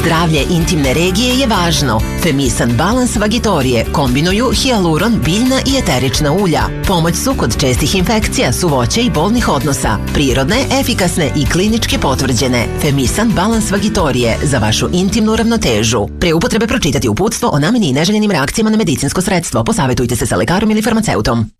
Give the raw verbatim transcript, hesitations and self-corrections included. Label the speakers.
Speaker 1: Zdravlje intimne regije je važno. Femisan Balans Vagitorije kombinuju hijaluron, biljna i eterična ulja. Pomoć su kod čestih infekcija, suvoće i bolnih odnosa. Prirodne, efikasne i klinički potvrđene. Femisan Balans Vagitorije za vašu intimnu ravnotežu. Pre upotrebe pročitati uputstvo o nameni i neželjenim reakcijama na medicinsko sredstvo. Posavetujte se sa lekarom ili farmaceutom.